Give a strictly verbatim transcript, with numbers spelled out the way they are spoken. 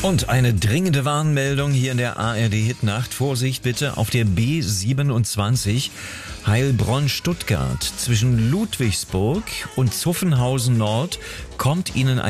Und eine dringende Warnmeldung hier in der A R D-Hitnacht. Vorsicht bitte auf der B siebenundzwanzig Heilbronn-Stuttgart. Zwischen Ludwigsburg und Zuffenhausen Nord kommt Ihnen ein